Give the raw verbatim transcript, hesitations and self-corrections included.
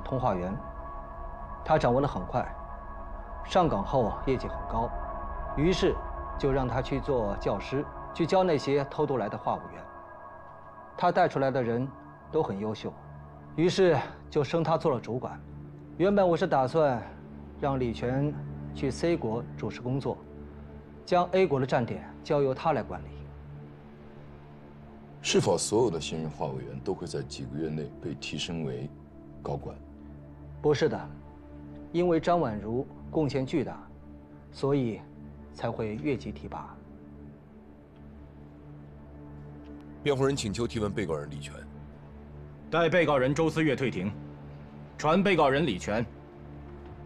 通话员，他掌握得很快，上岗后业绩很高，于是就让他去做教师，去教那些偷渡来的话务员。他带出来的人都很优秀，于是就升他做了主管。原本我是打算让李全去 C 国主持工作，将 A 国的站点交由他来管理。 是否所有的新任话务员都会在几个月内被提升为高管？ 不是的，因为张婉如贡献巨大，所以才会越级提拔。 辩护人请求提问被告人李全。 待被告人周思月退庭，传被告人李全